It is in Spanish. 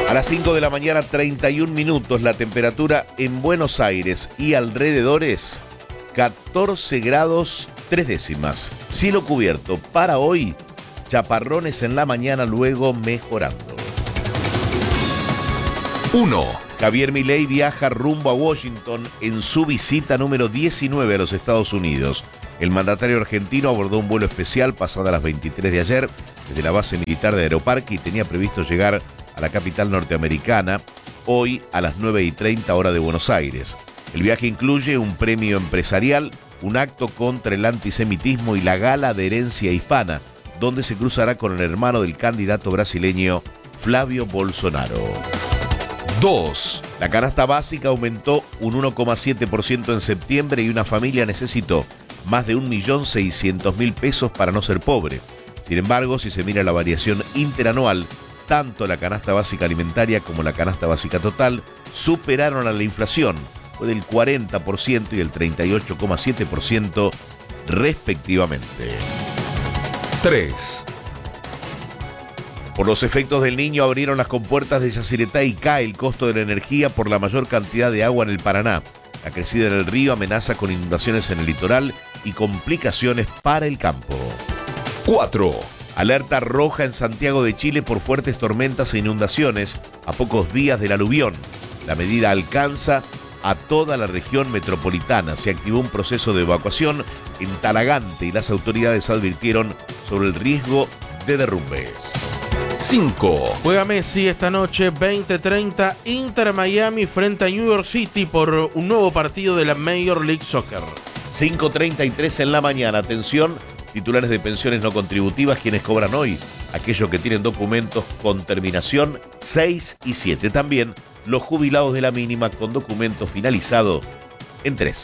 A las 5 de la mañana, 31 minutos, la temperatura en Buenos Aires y alrededores, 14 grados 3 décimas. Cielo cubierto para hoy, chaparrones en la mañana, luego mejorando. 1. Javier Milei viaja rumbo a Washington en su visita número 19 a los Estados Unidos. El mandatario argentino abordó un vuelo especial pasada las 23 de ayer desde la base militar de Aeroparque y tenía previsto llegar a la capital norteamericana hoy a las 9:30 hora de Buenos Aires. El viaje incluye un premio empresarial, un acto contra el antisemitismo y la gala de herencia hispana, donde se cruzará con el hermano del candidato brasileño Flavio Bolsonaro. 2. La canasta básica aumentó un 1,7% en septiembre y una familia necesitó más de 1.600.000 pesos para no ser pobre. Sin embargo, si se mira la variación interanual, tanto la canasta básica alimentaria como la canasta básica total superaron a la inflación, fue del 40% y el 38,7% respectivamente. 3. Por los efectos del Niño abrieron las compuertas de Yacyretá y cae el costo de la energía por la mayor cantidad de agua en el Paraná. La crecida del río amenaza con inundaciones en el litoral y complicaciones para el campo. 4. Alerta roja en Santiago de Chile por fuertes tormentas e inundaciones a pocos días del aluvión. La medida alcanza a toda la región metropolitana. Se activó un proceso de evacuación en Talagante y las autoridades advirtieron sobre el riesgo de derrumbes. 5. Juega Messi esta noche 20:30 Inter Miami frente a New York City por un nuevo partido de la Major League Soccer. 5:33 en la mañana. Atención, titulares de pensiones no contributivas, quienes cobran hoy, aquellos que tienen documentos con terminación 6 y 7. También los jubilados de la mínima con documento finalizado en 3.